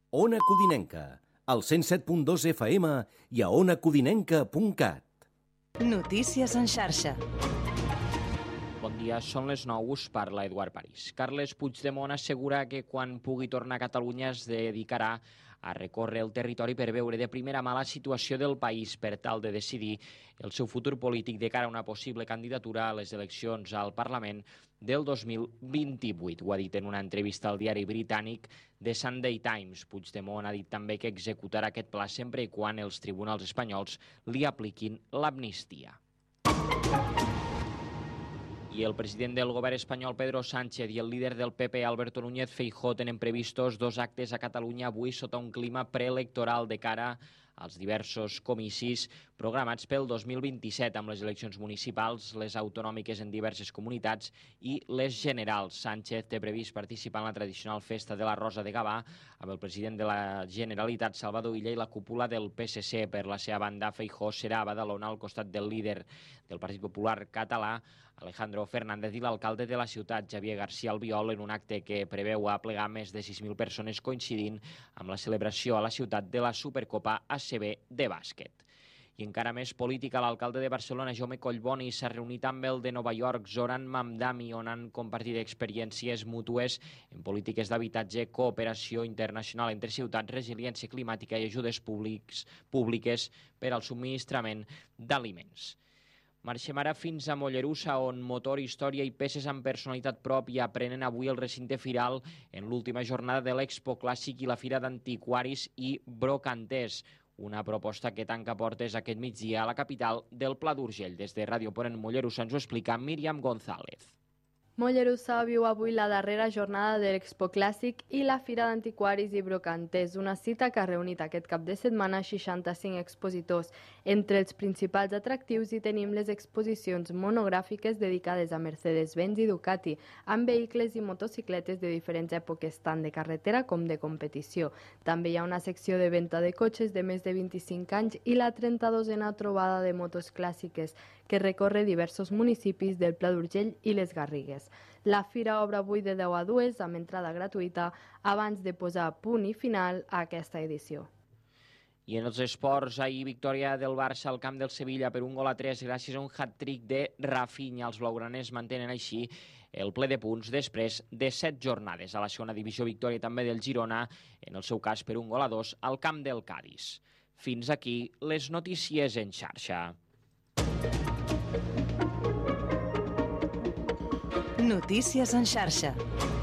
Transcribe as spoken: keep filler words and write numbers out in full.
Ona Codinenca, al cent set punt dos F M i a ona codinenca punt cat. Notícies en xarxa. Bon dia, són les nou, us parla Eduard París. Carles Puigdemont assegura que quan pugui tornar a Catalunya es dedicarà a recórrer el territori per veure de primera mà la situació del país per tal de decidir el seu futur polític de cara a una possible candidatura a les eleccions al Parlament del dos mil vint-i-vuit. Ho ha dit en una entrevista al diari britànic The Sunday Times. Puigdemont ha dit també que executarà aquest pla sempre i quan els tribunals espanyols li apliquin l'amnistia. I el president del govern espanyol, Pedro Sánchez, i el líder del P P, Alberto Núñez Feijóo, tenen previstos dos actes a Catalunya avui sota un clima preelectoral de cara als diversos comicis programats pel dos mil vint-i-set amb les eleccions municipals, les autonòmiques en diverses comunitats i les generals. Sánchez té previst participar en la tradicional festa de la Rosa de Gavà amb el president de la Generalitat, Salvador Illa, i la cúpula del P S C. Per la seva banda, Feijóo serà a Badalona al costat del líder del Partit Popular català, Alejandro Fernández, i l'alcalde de la ciutat, Javier García Albiol, en un acte que preveu aplegar més de sis mil persones coincidint amb la celebració a la ciutat de la Supercopa A C B de bàsquet. I encara més política, l'alcalde de Barcelona, Jaume Collboni, s'ha reunit amb el de Nova York, Zoran Mamdani, on han compartit experiències mútues en polítiques d'habitatge, cooperació internacional entre ciutats, resiliència climàtica i ajudes públics, públiques per al subministrament d'aliments. Marxem ara fins a Mollerussa, on motor, història i peces amb personalitat pròpia aprenen avui el recinte firal en l'última jornada de l'Expo Clàssic i la Fira d'Antiquaris i Brocanters. Una proposta que tanca portes aquest migdia a la capital del Pla d'Urgell. Des de Ràdio Ponent Mollerussa ens ho explica Míriam González. Mollerussa viu avui la darrera jornada de l'Expo Clàssic i la Fira d'Antiquaris i Brocanters, una cita que ha reunit aquest cap de setmana seixanta-cinc expositors. Entre els principals atractius hi tenim les exposicions monogràfiques dedicades a Mercedes-Benz i Ducati, amb vehicles i motocicletes de diferents èpoques, tant de carretera com de competició. També hi ha una secció de venda de cotxes de més de vint-i-cinc anys i la trenta-dosena trobada de motos clàssiques, que recorre diversos municipis del Pla d'Urgell i les Garrigues. La fira obre avui de deu a dues amb entrada gratuïta abans de posar punt i final a aquesta edició. I en els esports, ahir victòria del Barça al camp del Sevilla per un gol a tres gràcies a un hat-trick de Rafinha. Els blaugranes mantenen així el ple de punts després de set jornades. A la segona divisió, victòria també del Girona, en el seu cas per un gol a dos al camp del Cadis. Fins aquí les notícies en xarxa. Notícies en xarxa.